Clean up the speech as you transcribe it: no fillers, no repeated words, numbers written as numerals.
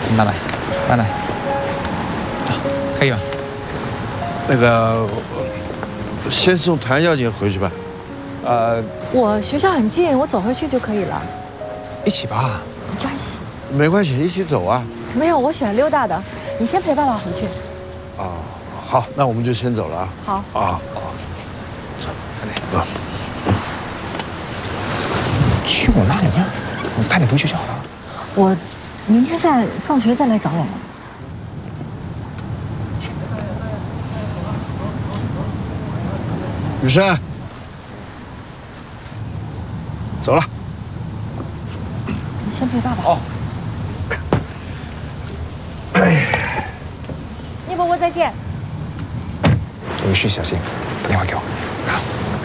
慢来，慢来，啊，可以吗？ 那个，先送谭小姐回去吧。 我学校很近，我走回去就可以了。 一起吧。 没关系。 没关系，一起走啊。 没有，我喜欢溜达的。你先陪爸爸回去。 啊，好，那我们就先走了啊。 好。 啊， 走，快点。去我那里呀？我带你回去就好了。 我明天放学再来找我们。 雨珊，走了。 你先陪爸爸。 好。 聂伯伯再见。 有事小心，打电话给我。好。